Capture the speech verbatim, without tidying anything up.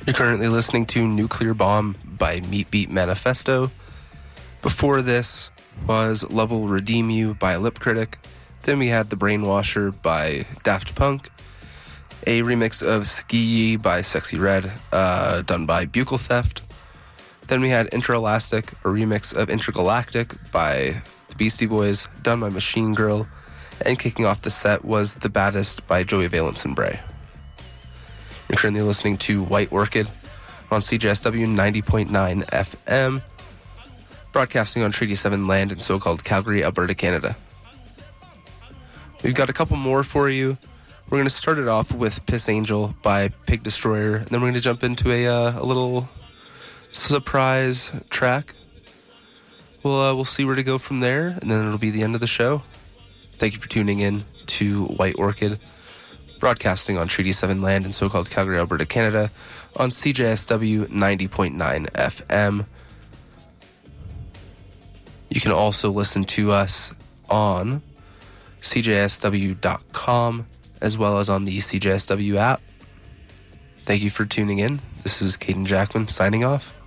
You're currently listening to Nuclear Bomb by Meat Beat Manifesto. Before this was Love Will Redeem You by Lip Critic. Then we had The Brainwasher by Daft Punk. A remix of Ski Yee by Sexy Red, uh, done by Buccal Theft. Then we had Interelastic, a remix of Intergalactic by the Beastie Boys, done by Machine Girl. And kicking off the set was The Baddest by Joey Valence and Bray. You're currently listening to White Orchid on C J S W ninety point nine F M, broadcasting on Treaty seven land in so-called Calgary, Alberta, Canada. We've got a couple more for you. We're going to start it off with Piss Angel by Pig Destroyer, and then we're going to jump into a, uh, a little surprise track. We'll, uh, we'll see where to go from there, and then it'll be the end of the show. Thank you for tuning in to White Orchid, broadcasting on Treaty seven land in so-called Calgary, Alberta, Canada, on C J S W ninety point nine F M. You can also listen to us on C J S W dot com, as well as on the C J S W app. Thank you for tuning in. This is Caden Jackman signing off.